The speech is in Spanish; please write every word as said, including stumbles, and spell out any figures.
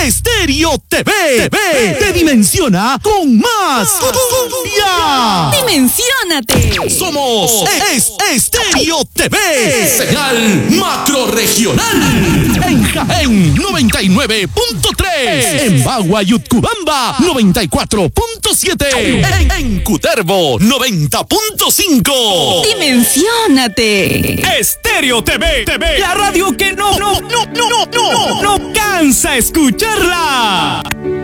Estéreo T V. T V te dimensiona con más cumbia. ¡Dimensiónate! Somos es Estéreo T V. Señal macro regional. En Jaén noventa y nueve punto tres. En Bagua y Utcubamba noventa y cuatro punto siete. En, en Cutervo noventa punto cinco. ¡Dimensiónate! Estéreo T V, T V, la radio que no, no, no, no, no, no, no cansa escucharla.